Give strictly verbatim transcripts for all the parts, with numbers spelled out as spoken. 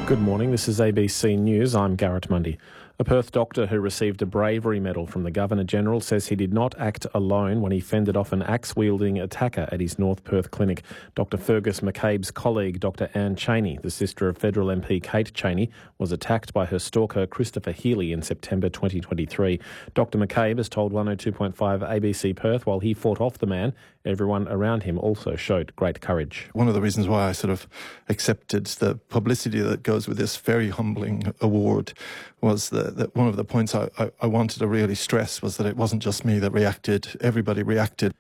Good morning, this is A B C News. I'm Garrett Mundy. A Perth doctor who received a bravery medal from the Governor-General says he did not act alone when he fended off an axe-wielding attacker at his North Perth clinic. Doctor Fergus McCabe's colleague, Doctor Anne Cheney, the sister of federal M P Kate Cheney, was attacked by her stalker Christopher Healy in September twenty twenty-three. Doctor McCabe has told one oh two point five A B C Perth while he fought off the man, everyone around him also showed great courage. One of the reasons why I sort of accepted the publicity that goes with this very humbling award was that, that one of the points I, I, I wanted to really stress was that it wasn't just me that reacted, everybody reacted.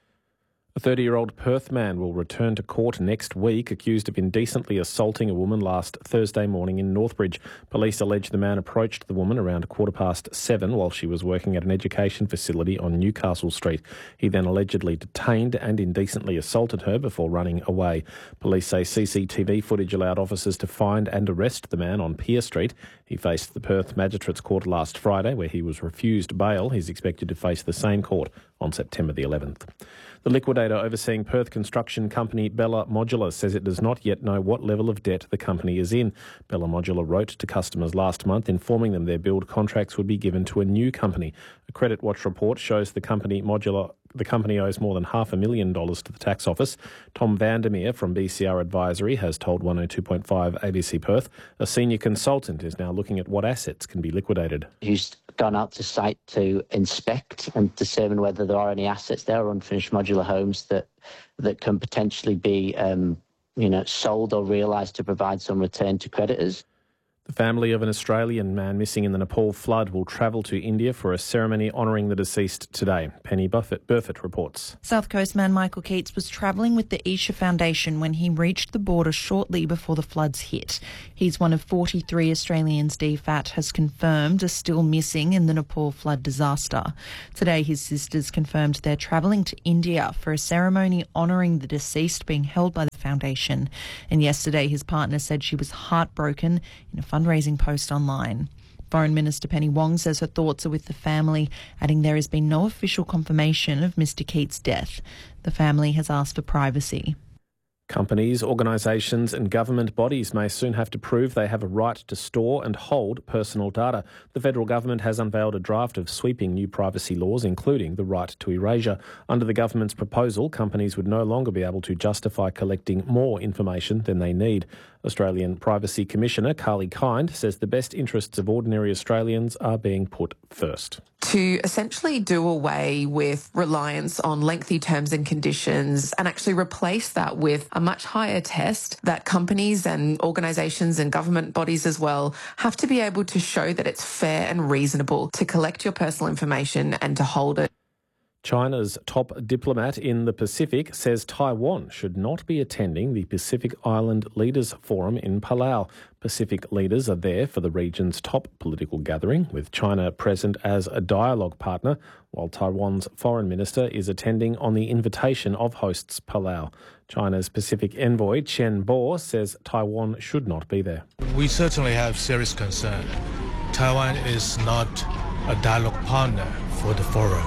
A thirty-year-old Perth man will return to court next week accused of indecently assaulting a woman last Thursday morning in Northbridge. Police allege the man approached the woman around quarter past seven while she was working at an education facility on Newcastle Street. He then allegedly detained and indecently assaulted her before running away. Police say C C T V footage allowed officers to find and arrest the man on Pier Street. He faced the Perth Magistrates Court last Friday where he was refused bail. He's expected to face the same court on September the eleventh. The liquidator overseeing Perth construction company Bella Modular says it does not yet know what level of debt the company is in. Bella Modular wrote to customers last month informing them their build contracts would be given to a new company. A Credit Watch report shows the company Modular The company owes more than half a million dollars to the tax office. Tom Vandermeer from B C R Advisory has told one oh two point five A B C Perth a senior consultant is now looking at what assets can be liquidated. Who's gone out to site to inspect and determine whether there are any assets there or unfinished modular homes that that can potentially be um, you know, sold or realised to provide some return to creditors. The family of an Australian man missing in the Nepal flood will travel to India for a ceremony honouring the deceased today. Penny Buffett, Burford reports. South Coast man Michael Keats was travelling with the Isha Foundation when he reached the border shortly before the floods hit. He's one of forty-three Australians D F A T has confirmed are still missing in the Nepal flood disaster. Today his sisters confirmed they're travelling to India for a ceremony honouring the deceased being held by the foundation. And yesterday his partner said she was heartbroken in a fundraising post online. Foreign Minister Penny Wong says her thoughts are with the family, adding there has been no official confirmation of Mister Keats' death. The family has asked for privacy. Companies, organisations and government bodies may soon have to prove they have a right to store and hold personal data. The federal government has unveiled a draft of sweeping new privacy laws, including the right to erasure. Under the government's proposal, companies would no longer be able to justify collecting more information than they need. Australian Privacy Commissioner Carly Kind says the best interests of ordinary Australians are being put first. To essentially do away with reliance on lengthy terms and conditions and actually replace that with a much higher test that companies and organisations and government bodies as well have to be able to show that it's fair and reasonable to collect your personal information and to hold it. China's top diplomat in the Pacific says Taiwan should not be attending the Pacific Island Leaders Forum in Palau. Pacific leaders are there for the region's top political gathering, with China present as a dialogue partner, while Taiwan's foreign minister is attending on the invitation of hosts Palau. China's Pacific envoy Chen Bo says Taiwan should not be there. We certainly have serious concern. Taiwan is not a dialogue partner for the forum.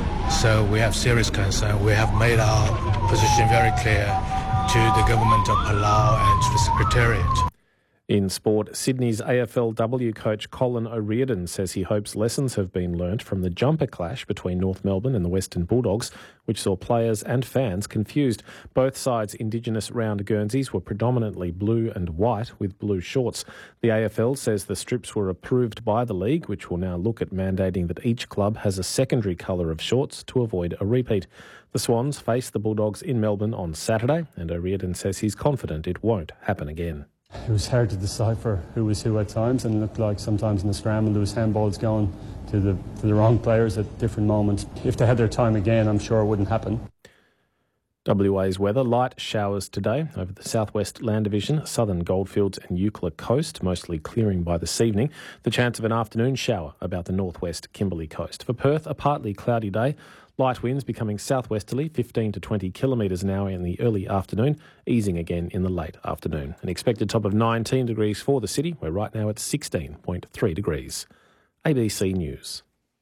So we have serious concern. We have made our position very clear to the government of Palau and to the Secretariat. In sport, Sydney's A F L W coach Colin O'Riordan says he hopes lessons have been learnt from the jumper clash between North Melbourne and the Western Bulldogs, which saw players and fans confused. Both sides' Indigenous round Guernseys were predominantly blue and white with blue shorts. The A F L says the strips were approved by the league, which will now look at mandating that each club has a secondary colour of shorts to avoid a repeat. The Swans face the Bulldogs in Melbourne on Saturday, and O'Riordan says he's confident it won't happen again. It was hard to decipher who was who at times, and it looked like sometimes in the scramble there was handballs going to the to the wrong players at different moments. If they had their time again, I'm sure it wouldn't happen. W A's weather, light showers today over the southwest land division, southern Goldfields and Eucla coast, mostly clearing by this evening. The chance of an afternoon shower about the northwest Kimberley coast. For Perth, a partly cloudy day. Light winds becoming southwesterly, fifteen to twenty kilometres an hour in the early afternoon, easing again in the late afternoon. An expected top of nineteen degrees for the city. We're right now at sixteen point three degrees. A B C News.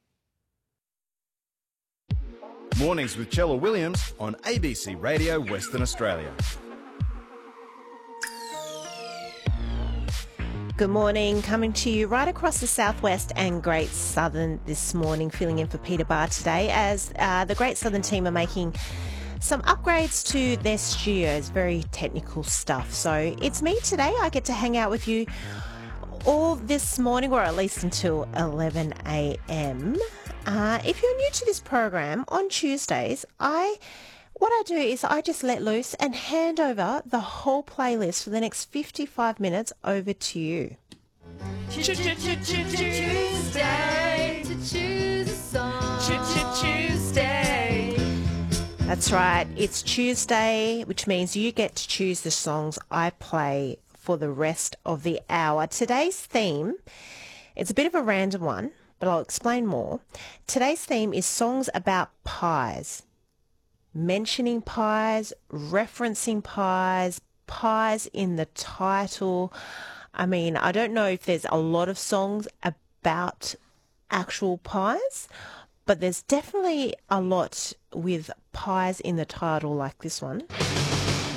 Mornings with Chella Williams on A B C Radio Western Australia. Good morning, coming to you right across the southwest and Great Southern this morning, filling in for Peter Barr today as uh, the Great Southern team are making some upgrades to their studios, very technical stuff. So it's me today. I get to hang out with you all this morning, or at least until eleven a m. Uh, if you're new to this program, on Tuesdays, I... What I do is I just let loose and hand over the whole playlist for the next fifty-five minutes over to you. Tuesday to choose a song. Tuesday. That's right. It's Tuesday, which means you get to choose the songs I play for the rest of the hour. Today's theme, it's a bit of a random one, but I'll explain more. Today's theme is songs about pies. Mentioning pies, referencing pies, pies in the title. I mean, I don't know if there's a lot of songs about actual pies, but there's definitely a lot with pies in the title like this one.